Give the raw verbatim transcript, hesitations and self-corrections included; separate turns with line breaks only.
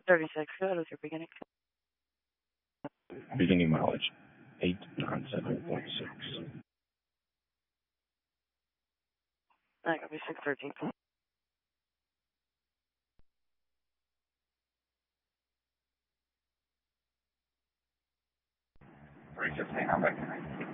thirty-six, go ahead with your beginning.
Beginning mileage, eight nine seven point six.
That could be six thirteen.
three fifteen, I'm back.